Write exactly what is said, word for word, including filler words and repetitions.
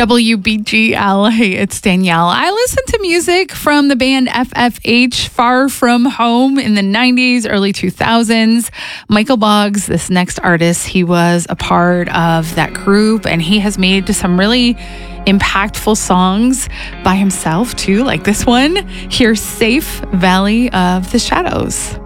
W B G L. Hey, it's Danielle. I listened to music from the band F F H, Far From Home, in the nineties, early two thousands. Michael Boggs, this next artist, he was a part of that group, and he has made some really impactful songs by himself, too, like this one. Here's Safe Valley of the Shadows.